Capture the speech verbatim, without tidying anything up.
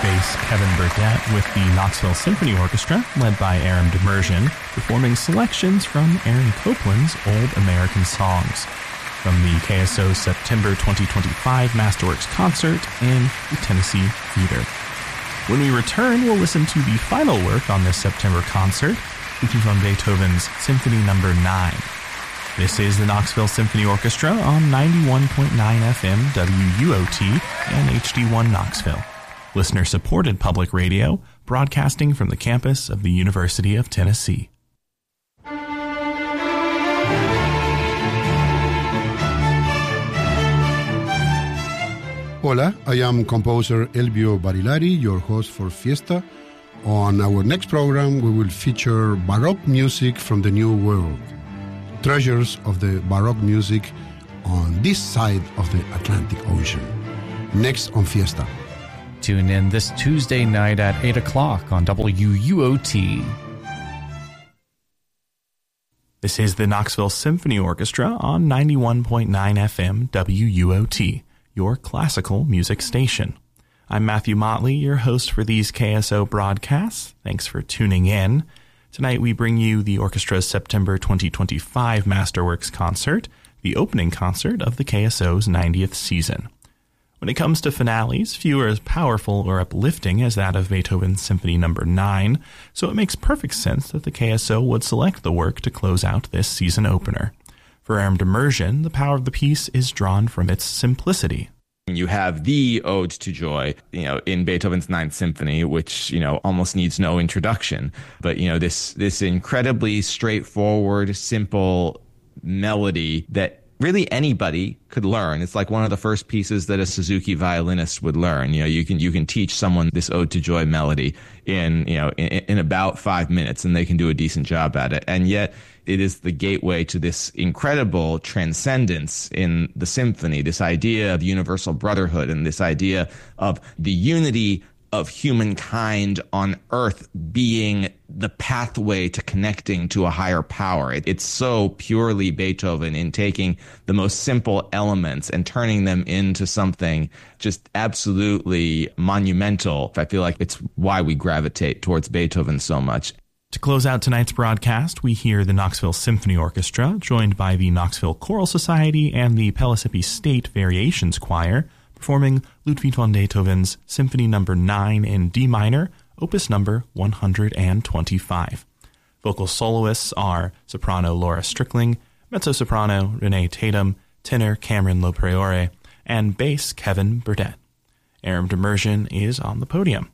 bass Kevin Burdett with the Knoxville Symphony Orchestra, led by Aram Demerjian, performing selections from Aaron Copland's Old American Songs from the K S O September twenty twenty-five Masterworks concert in the Tennessee Theater. When we return, we'll listen to the final work on this September concert, Ludwig van Beethoven's Symphony Number nine. This is the Knoxville Symphony Orchestra on ninety-one point nine F M W U O T and H D one Knoxville. Listener-supported public radio, broadcasting from the campus of the University of Tennessee. Hola, I am composer Elvio Barilari, your host for Fiesta. On our next program, we will feature Baroque music from the New World. Treasures of the Baroque music on this side of the Atlantic Ocean. Next on Fiesta. Tune in this Tuesday night at eight o'clock on W U O T. This is the Knoxville Symphony Orchestra on ninety-one point nine F M W U O T, your classical music station. I'm Matthew Motley, your host for these K S O broadcasts. Thanks for tuning in. Tonight we bring you the orchestra's September twenty twenty-five Masterworks concert, the opening concert of the K S O's ninetieth season. When it comes to finales, few are as powerful or uplifting as that of Beethoven's Symphony Number nine, so it makes perfect sense that the K S O would select the work to close out this season opener. For Aram Demerjian, the power of the piece is drawn from its simplicity. You have the Ode to Joy, you know, in Beethoven's Ninth Symphony, which, you know, almost needs no introduction. But, you know, this this incredibly straightforward, simple melody that really anybody could learn. It's like one of the first pieces that a Suzuki violinist would learn. You know, you can you can teach someone this Ode to Joy melody in, you know, in, in about five minutes, and they can do a decent job at it. And yet it is the gateway to this incredible transcendence in the symphony, this idea of universal brotherhood and this idea of the unity of humankind on earth being the pathway to connecting to a higher power. It, it's so purely Beethoven in taking the most simple elements and turning them into something just absolutely monumental. I feel like it's why we gravitate towards Beethoven so much. To close out tonight's broadcast, we hear the Knoxville Symphony Orchestra, joined by the Knoxville Choral Society and the Pellissippi State Variations Choir, performing Ludwig van Beethoven's Symphony Number nine in D minor, opus number one hundred twenty-five. Vocal soloists are soprano Laura Strickling, mezzo-soprano Renee Tatum, tenor Cameron Lopriore, and bass Kevin Burdett. Aram Demerjian is on the podium.